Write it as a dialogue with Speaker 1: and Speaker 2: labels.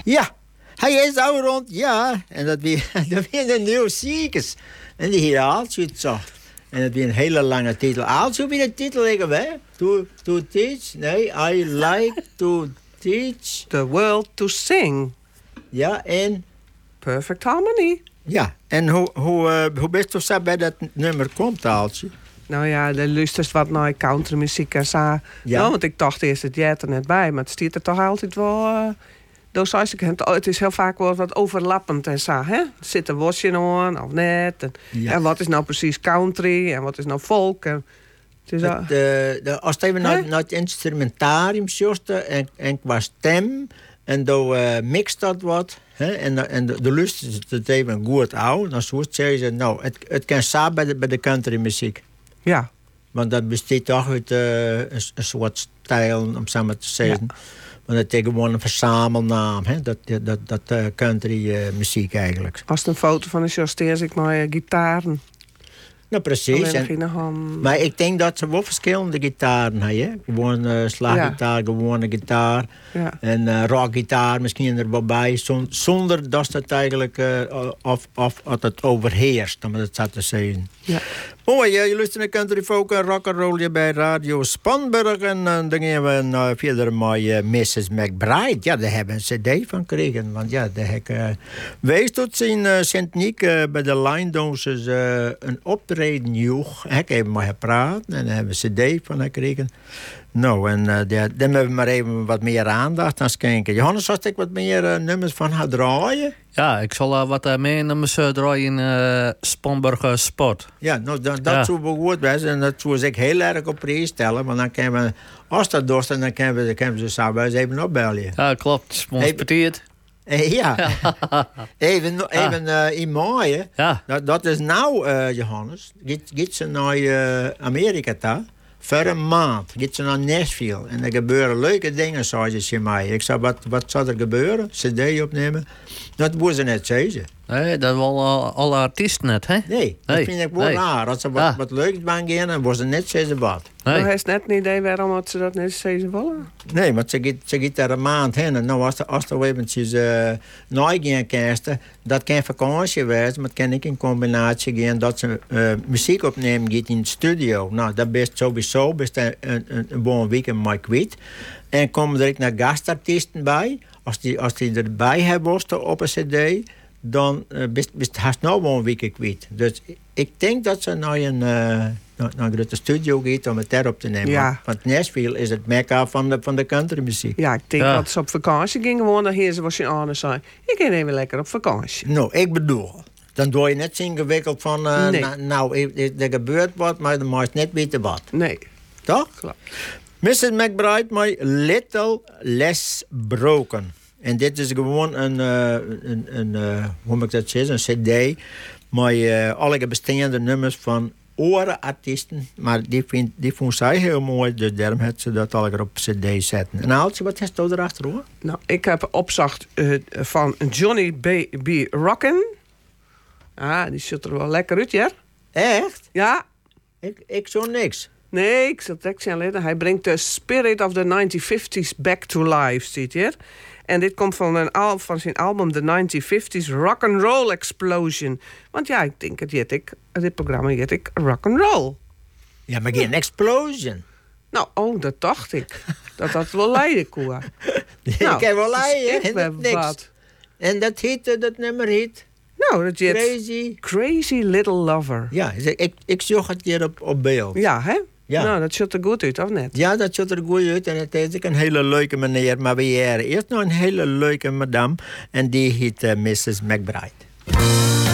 Speaker 1: Ja, hij is al rond, ja. En dat weer een nieuw circus. En die hier Aaltje zo. En dat weer een hele lange titel. Aaltje, hoe wie de titel liggen, hè? To teach? Nee, I like to teach.
Speaker 2: The world to sing.
Speaker 1: Ja, en...
Speaker 2: Perfect harmony.
Speaker 1: Ja, en hoe best of zo bij dat nummer komt, Aaltje?
Speaker 2: Nou ja, er luistert wat naar countrymuziek en zo.
Speaker 1: Ja.
Speaker 2: Nou, want ik dacht eerst, het jij er net bij. Maar het stiert er toch altijd wel... het is heel vaak wel wat overlappend en zo, hè? Er zit een wasje aan of net. En wat is nou precies country en wat is nou folk? En,
Speaker 1: als je even naar het instrumentarium zocht en qua stem... en dan mixt dat wat... Hè, en de lust is het even goed oud. Dan zeggen ze, nou, het kan samen bij de countrymuziek.
Speaker 2: Ja.
Speaker 1: Want dat bestaat toch uit een soort stijl, om zo maar te zeggen. Ja. Want het is gewoon een verzamelnaam, hè? Dat country muziek eigenlijk.
Speaker 2: Als het een foto van een Josteers, ik maar gitaren.
Speaker 1: Nou, precies. Maar ik denk dat ze wel verschillende gitaren hebben. Hè? Gewoon slaggitaar, gewone gitaar. Ja. En rockgitaar misschien er wel bij. Zonder dat het eigenlijk of het overheerst, om het zo te zeggen. Ja. Mooi, je luistert naar country folk en rock'n'roll bij Radio Spanburg. En dan gaan we verder met Mrs. McBride. Ja, daar hebben we een cd van gekregen. Want ja, daar heb ik wees tot in Sint-Niek bij de Line Doses een optreden joeg. Ik heb maar gepraat en daar hebben we een cd van gekregen. Nou, en daar hebben we maar even wat meer aandacht aan schenken. Johannes, als ik wat meer nummers van gaan draaien?
Speaker 3: Ja, ik zal wat meer nummers draaien in Spanburg Sport.
Speaker 1: Ja, nou, dat zou wel goed zijn. En dat zou ik heel erg op prijs stellen. Want dan kunnen we, als dat dorst, dan kunnen we ze samen even opbellen.
Speaker 3: Ja, klopt. Sponsorteerd.
Speaker 1: Ja. even in mei. Ja. Dat is nou, Johannes. Gaat ze naar Amerika daar? Voor een maand gaat ze naar Nashville. En er gebeuren leuke dingen, zoals je mij. Ik zei, wat zou er gebeuren? CD opnemen? Dat moeten ze net zeggen.
Speaker 3: Nee, dat wel alle artiesten net, hè?
Speaker 1: Nee, dat vind ik wel raar. Als ze wat leuks gaan gaan, dan worden ze net zeggen wat.
Speaker 2: Nee. Maar hij is net een idee waarom ze dat net zeggen willen?
Speaker 1: Nee, maar ze gaat daar een maand heen. En nou, als er eventjes gaan kersten, dat kan vakantie wezen, maar het kan ik in combinatie gaan dat ze muziek opnemen gaat in de studio. Nou, dat best sowieso een bon weekend maar kwijt. En komen er naar gastartiesten bij. Als die erbij hebben op een cd, dan best haast nou wel een week kwijt. Dus ik denk dat ze naar een grote studio gaat om het daar op te nemen.
Speaker 2: Ja.
Speaker 1: Want Nashville is het mekka van de countrymuziek.
Speaker 2: Ja, ik denk dat ze op vakantie gingen gewoon naar hier. Ze was je aan en zei, ik ga even lekker op vakantie.
Speaker 1: Nou, ik bedoel, dan doe je net zo ingewikkeld van,
Speaker 2: nee.
Speaker 1: Er gebeurt wat, maar dan moet je net weten wat.
Speaker 2: Nee.
Speaker 1: Toch?
Speaker 2: Klopt.
Speaker 1: Mrs. McBride, My Little Less Broken. En dit is gewoon hoe moet ik dat zeggen, een cd met alle bestaande nummers van orenartiesten. Maar die vond zij heel mooi, dus daarom had ze dat al op cd zetten. En Aaltje, wat heeft je erachter hoor?
Speaker 2: Nou, ik heb opzacht van Johnny B. Rockin'. Ah, die ziet er wel lekker uit, ja?
Speaker 1: Echt?
Speaker 2: Ja.
Speaker 1: Ik zo niks.
Speaker 2: Nee, ik zal het zeggen. Hij brengt de spirit of the 1950s back to life, ziet je. En dit komt van zijn album The 1950s Rock'n'Roll Explosion. Want ja, ik denk dit programma heet ik rock'n'roll.
Speaker 1: Ja, maar geen explosion.
Speaker 2: Nou, dat dacht ik. dat wel leiden kon.
Speaker 1: Nou, ik heb wel leiden,
Speaker 2: niks. Wat.
Speaker 1: En dat nummer heet?
Speaker 2: Nou, dat heet Crazy Little Lover.
Speaker 1: Ja, ik zag het hier op beeld.
Speaker 2: Ja, hè?
Speaker 1: Ja.
Speaker 2: Nou, dat ziet er goed uit, of net?
Speaker 1: Ja, dat ziet er goed uit. En het is ook een hele leuke meneer. Maar we hebben eerst nog een hele leuke madame. En die heet Mrs. McBride.